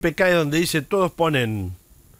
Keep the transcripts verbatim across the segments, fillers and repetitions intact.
P K donde dice todos ponen.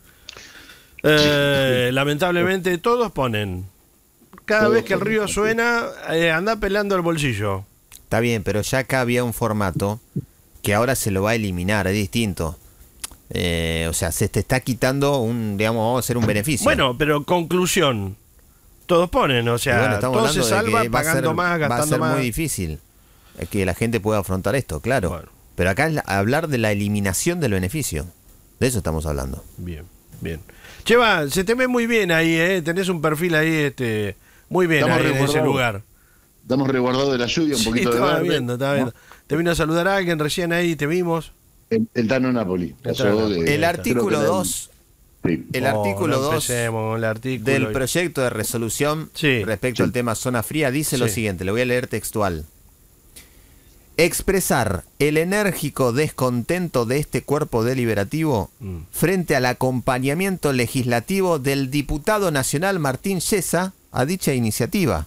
Eh, lamentablemente todos ponen. Cada Todos vez que el ponen, río sí. suena, eh, anda pelando el bolsillo. Está bien, pero ya acá había un formato que ahora se lo va a eliminar, es distinto. Eh, o sea, se te está quitando un, digamos, vamos a hacer un beneficio. Bueno, pero conclusión. Todos ponen, o Y sea, bueno, estamos todo se hablando de salva que va a pagando ser, más, va a gastando ser más. muy difícil que la gente pueda afrontar esto, claro. Bueno. Pero acá es la- hablar de la eliminación del beneficio. De eso estamos hablando. Bien, bien. Cheva, se te ve muy bien ahí, ¿eh? Tenés un perfil ahí, este, muy bien Estamos ahí en ese resguardados. lugar. Estamos resguardados de la lluvia, un Sí, poquito de estaba verde. viendo, estaba viendo. Te vino a saludar a alguien recién ahí, te vimos. El, el Tano Napoli. El Pasó Tano de- Napoli. El Creo artículo creo que dos Sí. el Oh, artículo no dos empecemos con el artículo. del proyecto de resolución Sí, respecto sí. al tema zona fría dice lo Sí. siguiente, le voy a leer textual. Expresar el enérgico descontento de este cuerpo deliberativo Mm. frente al acompañamiento legislativo del diputado nacional Martín Yesa a dicha iniciativa,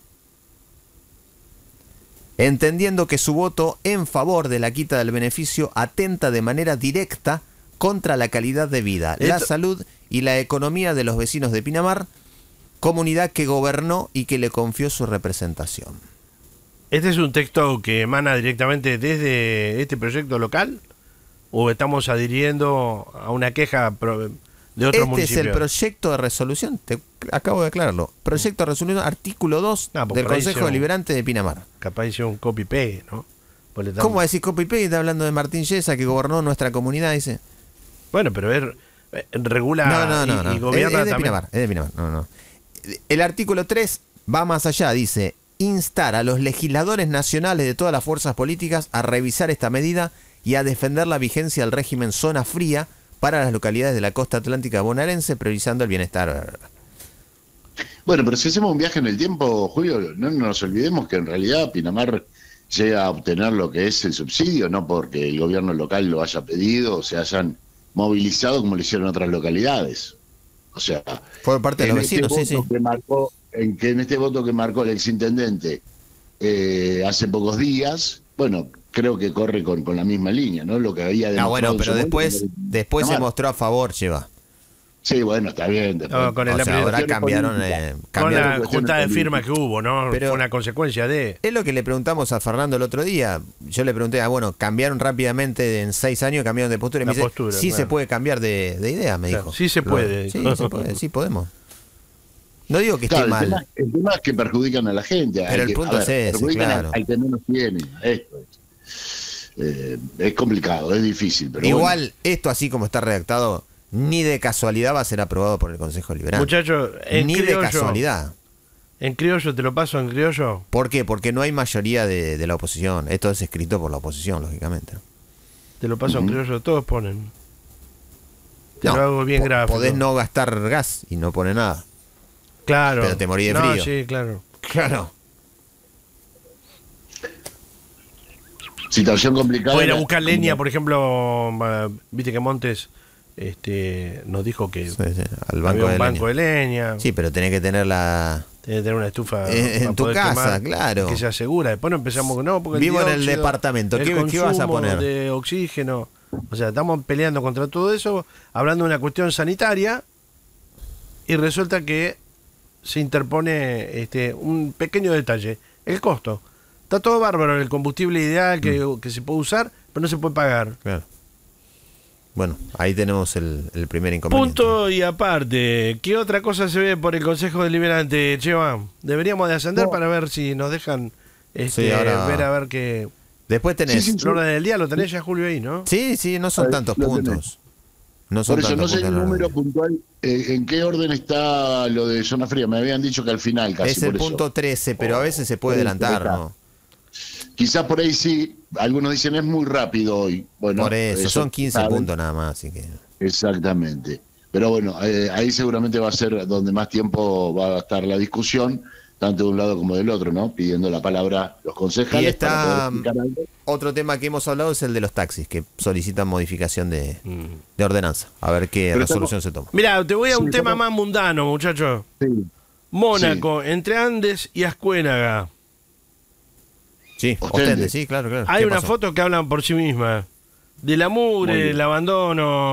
entendiendo que su voto en favor de la quita del beneficio atenta de manera directa contra la calidad de vida, la Esto- salud y la economía de los vecinos de Pinamar, comunidad que gobernó y que le confió su representación. ¿Este es un texto que emana directamente desde este proyecto local? ¿O estamos adhiriendo a una queja pro- de otros Este municipios? es el proyecto de resolución, te acabo de aclararlo. Proyecto de resolución, artículo dos Ah, pues del por ahí Consejo se- Deliberante de Pinamar. Capaz hizo un copy-paste, ¿no? Pues le estamos- ¿Cómo decir copy paste? Está hablando de Martín Yesa que gobernó nuestra comunidad, dice. Bueno, pero es, eh, regula No, no, no, y, no. y Es, gobierna es de también. Pinamar, es de Pinamar. No, no. El artículo tres va más allá, dice, instar a los legisladores nacionales de todas las fuerzas políticas a revisar esta medida y a defender la vigencia del régimen zona fría para las localidades de la costa atlántica bonaerense, priorizando el bienestar. Bueno, pero si hacemos un viaje en el tiempo, Julio, no nos olvidemos que en realidad Pinamar llega a obtener lo que es el subsidio, no porque el gobierno local lo haya pedido o se hayan movilizado como lo hicieron otras localidades. O sea, Por parte de en los este vecinos, sí, voto sí. que marcó, en que en este voto que marcó el exintendente eh, hace pocos días, bueno, creo que corre con, con la misma línea, ¿no? Lo que había Ah, demostrado bueno, en pero su momento después, con- después se Pinamar. mostró a favor, lleva. Sí, bueno, está bien. después- No, con el O sea, ahora cuestiones cambiaron, políticas. eh, Con cambiaron. la cuestiones junta de políticas. firmas que hubo, ¿no? Pero- Fue una consecuencia de... Es lo que le preguntamos a Fernando el otro día. Yo le pregunté, ah, bueno, cambiaron rápidamente en seis años, cambiaron de postura. Y La me dice, postura, sí claro. se puede cambiar de, de idea, me Claro, dijo. sí se Lo- puede. Sí, se puede, sí podemos. No digo que Claro, esté el tema, mal. el tema es que perjudican a la gente. Pero al el que- punto a es ese, perjudican claro. al, al que menos tiene. Esto es. Eh, es complicado, es difícil. Pero Igual, bueno. esto así como está redactado, ni de casualidad va a ser aprobado por el Consejo Liberal. Muchachos, en Ni de criollo, casualidad. en criollo, te lo paso en criollo. ¿Por qué? Porque no hay mayoría de, de la oposición. Esto es escrito por la oposición, lógicamente. Te lo paso en Ujú. criollo, todos ponen. Te No, lo hago bien po- gráfico. Podés no gastar gas y no pone nada. Claro. pero te morí de No, frío. sí, claro. Claro. Situación complicada. O ir a buscar leña, por ejemplo, ma- viste que Montes este, nos dijo que Sí, sí, al había banco un de banco leña. de leña. Sí, pero tenés que tener la... Tenés que tener una estufa En- en para tu poder casa, quemar, claro. que se asegura. Después no empezamos con no, porque Vivo en el dióxido, departamento. el ¿Qué- qué vas a consumo poner? de oxígeno. O sea, estamos peleando contra todo eso, hablando de una cuestión sanitaria, y resulta que se interpone este un pequeño detalle, el costo. Está todo bárbaro, el combustible ideal que, Mm. que se puede usar, pero no se puede pagar. Claro. Bueno, ahí tenemos el, el primer inconveniente. Punto y aparte, ¿qué otra cosa se ve por el Consejo Deliberante, Cheva? Deberíamos de ascender No. para ver si nos dejan este, Sí, ahora- ver a ver qué... Después tenés... Sí, sí, El orden del día lo tenés ya, Julio, ahí, ¿no? Sí, sí, no son Ahí tantos lo puntos. tenés. No son Por eso no tantos sé el puntos, no, número no. puntual. eh, ¿En qué orden está lo de zona fría? Me habían dicho que al final casi. Es el por eso. punto trece, pero a veces se puede Sí, adelantar, está. ¿no? Quizás por ahí sí. Algunos dicen es muy rápido hoy. Bueno, Por eso, son quince saben. puntos nada más, así que... Exactamente. Pero bueno, eh, ahí seguramente va a ser donde más tiempo va a estar la discusión, tanto de un lado como del otro, ¿no? Pidiendo la palabra los concejales. Y está- para poder explicar algo. Otro tema que hemos hablado es el de los taxis, que solicitan modificación de, Mm. de ordenanza. A ver qué Pero resolución se toma. Mira, te voy a Sí, un tema ¿cómo? más mundano, muchachos. Sí. Mónaco, entre Andes y Sí, Ostende. Ostende, sí, claro, claro. Hay ¿Qué unas pasó? fotos que hablan por sí mismas. de la Muy mugre, bien. el abandono.